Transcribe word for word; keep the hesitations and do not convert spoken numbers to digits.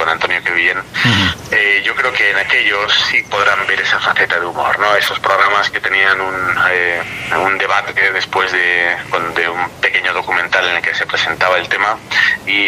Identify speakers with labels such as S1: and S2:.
S1: con Antonio Quevillén, uh-huh. eh, yo creo que en aquellos sí podrán ver esa faceta de humor, ¿no? Esos programas que tenían un, eh, un debate después de, de un pequeño documental en el que se presentaba el tema y